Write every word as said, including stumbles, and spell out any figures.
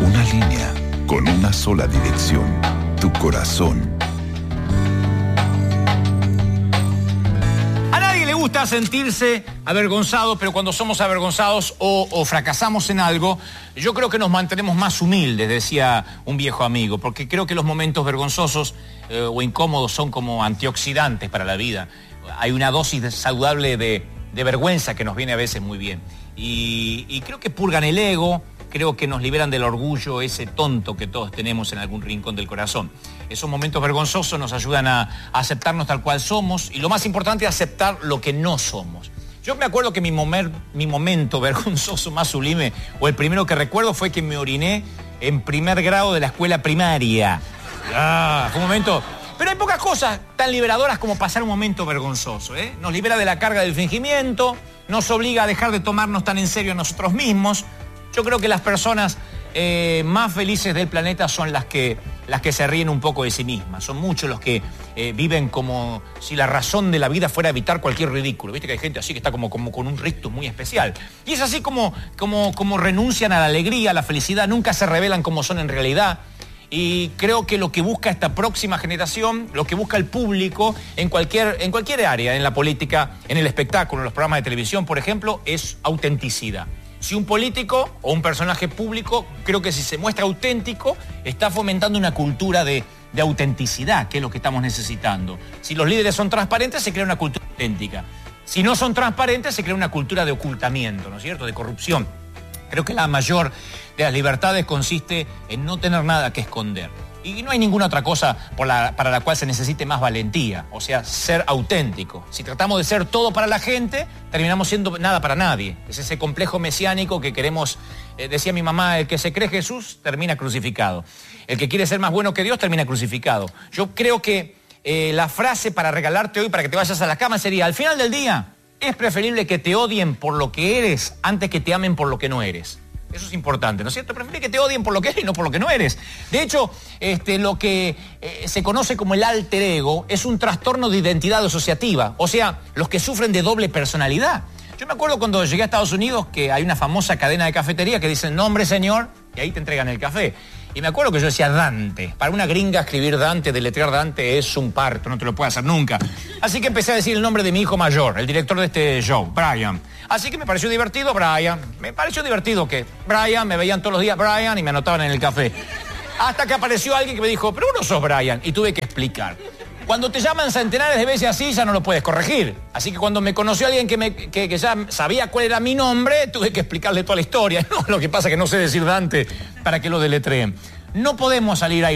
Una línea con una sola dirección, tu corazón. A nadie le gusta sentirse avergonzado, pero cuando somos avergonzados o, o fracasamos en algo, yo creo que nos mantenemos más humildes, decía un viejo amigo, porque creo que los momentos vergonzosos eh, o incómodos son como antioxidantes para la vida. Hay una dosis de, saludable de, de vergüenza que nos viene a veces muy bien. Y, y creo que purgan el ego, creo que nos liberan del orgullo, ese tonto que todos tenemos en algún rincón del corazón. Esos momentos vergonzosos nos ayudan a, a aceptarnos tal cual somos y lo más importante es aceptar lo que no somos. Yo me acuerdo que mi, momer, mi momento vergonzoso más sublime, o el primero que recuerdo, fue que me oriné en primer grado de la escuela primaria. Ah, fue un momento... Pero hay pocas cosas tan liberadoras como pasar un momento vergonzoso, ¿eh? Nos libera de la carga del fingimiento, nos obliga a dejar de tomarnos tan en serio a nosotros mismos. Yo creo que las personas eh, más felices del planeta son las que, las que se ríen un poco de sí mismas. Son muchos los que eh, viven como si la razón de la vida fuera evitar cualquier ridículo. Viste que hay gente así que está como, como con un rictus muy especial. Y es así como, como, como renuncian a la alegría, a la felicidad, nunca se revelan como son en realidad. Y creo que lo que busca esta próxima generación, lo que busca el público en cualquier, en cualquier área, en la política, en el espectáculo, en los programas de televisión, por ejemplo, es autenticidad. Si un político o un personaje público, creo que si se muestra auténtico, está fomentando una cultura de, de autenticidad, que es lo que estamos necesitando. Si los líderes son transparentes, se crea una cultura auténtica. Si no son transparentes, se crea una cultura de ocultamiento, ¿no es cierto?, de corrupción. Creo que la mayor de las libertades consiste en no tener nada que esconder. Y no hay ninguna otra cosa por la, para la cual se necesite más valentía, o sea, ser auténtico. Si tratamos de ser todo para la gente, terminamos siendo nada para nadie. Es ese complejo mesiánico que queremos, eh, decía mi mamá, el que se cree Jesús termina crucificado. El que quiere ser más bueno que Dios termina crucificado. Yo creo que eh, la frase para regalarte hoy, para que te vayas a la cama, sería: al final del día, es preferible que te odien por lo que eres antes que te amen por lo que no eres. Eso es importante, ¿no es cierto? Prefiere que te odien por lo que eres y no por lo que no eres. De hecho, este, lo que eh, se conoce como el alter ego es un trastorno de identidad asociativa. O sea, los que sufren de doble personalidad. Yo me acuerdo cuando llegué a Estados Unidos que hay una famosa cadena de cafetería que dice nombre señor y ahí te entregan el café. Y me acuerdo que yo decía Dante. Para una gringa escribir Dante, deletrear Dante es un parto, no te lo puede hacer nunca. Así que empecé a decir el nombre de mi hijo mayor, el director de este show, Brian. Así que me pareció divertido, Brian. Me pareció divertido que Brian, me veían todos los días Brian y me anotaban en el café. Hasta que apareció alguien que me dijo, pero vos no sos Brian. Y tuve que explicar. Cuando te llaman centenares de veces así, ya no lo puedes corregir. Así que cuando me conoció alguien que, me, que, que ya sabía cuál era mi nombre, tuve que explicarle toda la historia. No, lo que pasa es que no sé decir Dante para que lo deletreen. No podemos salir ahí.